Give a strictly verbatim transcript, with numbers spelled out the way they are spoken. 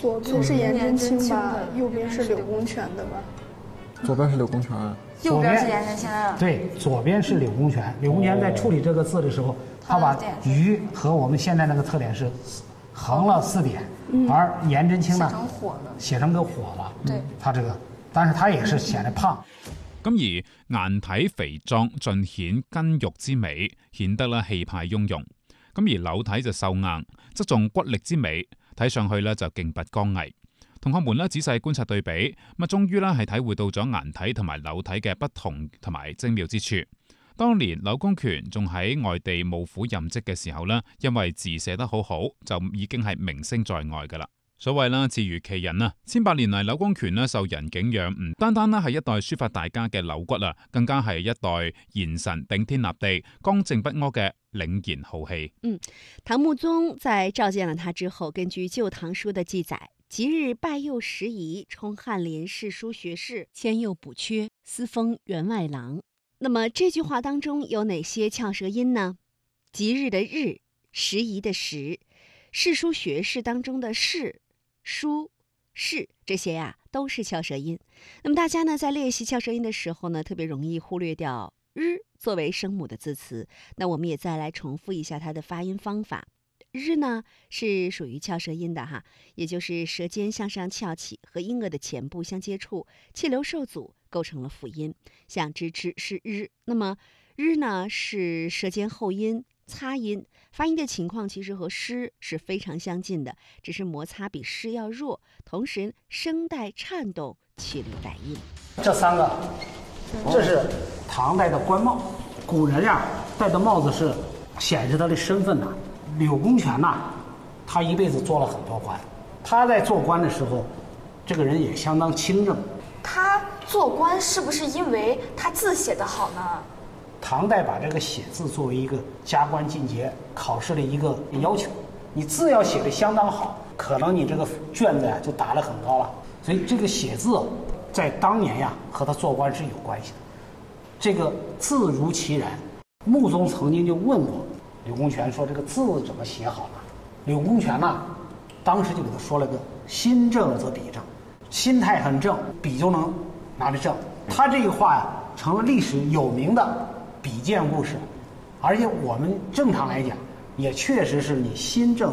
左边是颜真卿吧，右边是柳公权的吧？ 左边是柳公权， 右边是颜真卿啊。 对，左边是柳公权。柳公权在处理这个字的时候，他把鱼和我们现在那个特点是横了四点，嗯、而颜真卿呢写成火了， 写成个火了。 对， 他这个，但是他也是顯得胖。 咁而顏體肥壯，盡顯筋肉之美，顯得咧氣派雍容。咁而柳體就瘦硬，側重骨力之美，睇上去咧就勁拔剛毅。同學們咧仔細觀察對比，咁啊終於咧係體會到咗顏體同埋柳體嘅不同同埋精妙之處。當年柳公權仲喺外地務府任職嘅時候咧，因為字寫得好好，就已經係名聲在外㗎啦。所謂啦，字如其人啊！千百年嚟，柳公權咧受人敬仰，唔單單啦係一代書法大家嘅柳骨啊，更加係一代賢臣頂天立地、剛正不阿嘅凛然浩氣。 嗯，唐穆宗在召見了他之後，根據《舊唐書》的記載，即日拜右拾遺，充翰林侍書學士，遷右補缺，司封員外郎。那麼這句話當中有哪些翹舌音呢？即日的日，拾遺的拾，侍書學士當中的士。書、士這些呀、啊、都是翹舌音。那麼大家呢在練習翹舌音的時候呢，特別容易忽略掉日作為聲母的字詞。那我們也再來重複一下它的發音方法。日呢是屬於翹舌音的哈，也就是舌尖向上翹起，和音腭的前部相接觸，氣流受阻，構成了輔音。像吱吱是日，那麼日呢是舌尖後音。擦音發音的情況其實和詩是非常相近的，只是摩擦比詩要弱，同時聲帶顫動，氣流帶音。 這三個，這是唐代的官帽，古人呀、啊、戴的帽子是顯示他的身份的。柳公權呐、啊，他一輩子做了很多官，他在做官的時候，這個人也相當清正。 他做官是不是因為他字寫得好呢？ 唐代把這個寫字作為一個加官進階考試的一個要求，你字要寫得相當好，可能你這個卷子呀就打得很高了。所以這個寫字在當年呀和他做官是有關係的。這個字如其人，穆宗曾經就問過柳公權說：“這個字怎麼寫好呢？”柳公權呢，當時就給他說了個“心正則筆正”，心態很正，筆就能拿得正。他這個話呀成了歷史有名的筆見故事，而且我們正常來講，也確實是你心正。